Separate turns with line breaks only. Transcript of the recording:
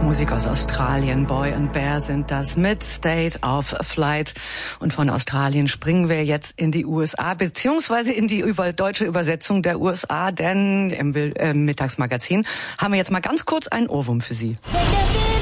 Musik aus Australien. Boy and Bear sind das mit State of Flight. Und von Australien springen wir jetzt in die USA, beziehungsweise in die deutsche Übersetzung der USA, denn im Mittagsmagazin haben wir jetzt mal ganz kurz einen Ohrwurm für Sie.